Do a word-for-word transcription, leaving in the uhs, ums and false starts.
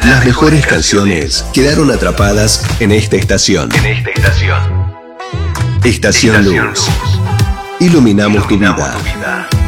Las mejores canciones quedaron atrapadas en esta estación. En esta estación. Estación Estación Luz. Luz. Iluminamos tu Iluminamos vida. tu vida.